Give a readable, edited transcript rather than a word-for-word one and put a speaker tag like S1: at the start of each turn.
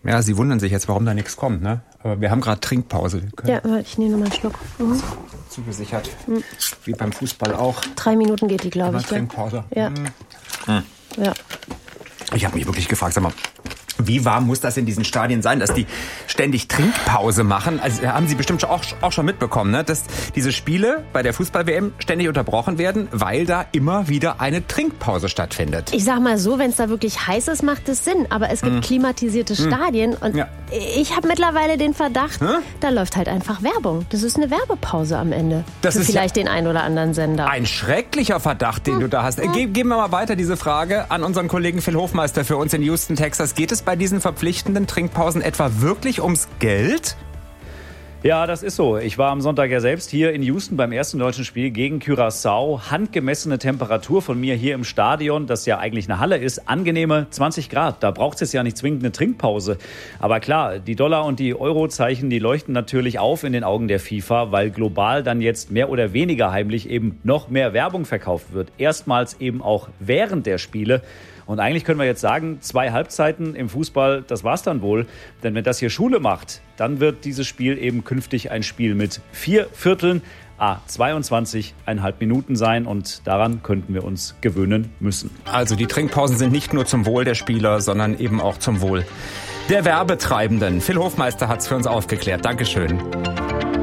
S1: Ja, Sie wundern sich jetzt, warum da nichts kommt, ne? Aber wir haben gerade Trinkpause.
S2: Ja, ich nehme nochmal einen Schluck.
S1: Zugesichert. Wie beim Fußball auch.
S2: 3 Minuten geht die, glaube ich.
S1: Trinkpause.
S2: Ja. Ja.
S1: Ich habe mich wirklich gefragt, sag mal, wie warm muss das in diesen Stadien sein, dass die ständig Trinkpause machen? Also haben Sie bestimmt auch schon mitbekommen, ne? Dass diese Spiele bei der Fußball-WM ständig unterbrochen werden, weil da immer wieder eine Trinkpause stattfindet.
S2: Ich sag mal so, wenn es da wirklich heiß ist, macht es Sinn. Aber es gibt klimatisierte Stadien und ich habe mittlerweile den Verdacht, da läuft halt einfach Werbung. Das ist eine Werbepause am Ende.
S1: Das ist
S2: vielleicht den einen oder anderen Sender.
S1: Ein schrecklicher Verdacht, den du da hast. Geben wir mal weiter diese Frage an unseren Kollegen Phil Hofmeister für uns in Houston, Texas. Geht es bei diesen verpflichtenden Trinkpausen etwa wirklich ums Geld?
S3: Ja, das ist so. Ich war am Sonntag ja selbst hier in Houston beim ersten deutschen Spiel gegen Curaçao. Handgemessene Temperatur von mir hier im Stadion, das ja eigentlich eine Halle ist, angenehme 20 Grad. Da braucht es ja nicht zwingend eine Trinkpause. Aber klar, die Dollar- und die Eurozeichen, die leuchten natürlich auf in den Augen der FIFA, weil global dann jetzt mehr oder weniger heimlich eben noch mehr Werbung verkauft wird. Erstmals eben auch während der Spiele. Und eigentlich können wir jetzt sagen, 2 Halbzeiten im Fußball, das war's dann wohl. Denn wenn das hier Schule macht, dann wird dieses Spiel eben künftig ein Spiel mit 4 Vierteln, 22,5 Minuten sein. Und daran könnten wir uns gewöhnen müssen.
S1: Also die Trinkpausen sind nicht nur zum Wohl der Spieler, sondern eben auch zum Wohl der Werbetreibenden. Phil Hofmeister hat's für uns aufgeklärt. Dankeschön.